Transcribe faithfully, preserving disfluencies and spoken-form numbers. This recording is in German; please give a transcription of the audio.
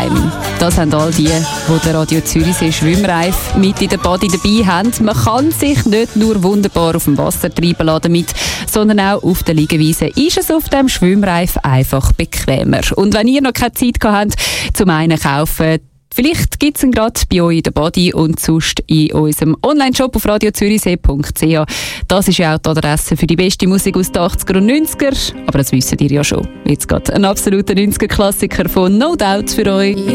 daheim. Das haben all die, die den Radio Zürichsee Schwimmreif mit in der Body dabei haben. Man kann sich nicht nur wunderbar auf dem Wasser treiben lassen damit, sondern auch auf der Liegewiese ist es auf dem Schwimmreif einfach bequemer. Und wenn ihr noch keine Zeit gehabt habt, zum einen kaufen, vielleicht gibt es ihn gerade bei euch in der Body und sonst in unserem Online-Shop auf radio zürichsee punkt c h. Das ist ja auch die Adresse für die beste Musik aus den achtziger und neunziger. Aber das wisst ihr ja schon. Jetzt geht ein absoluter neunziger-Klassiker von No Doubt für euch.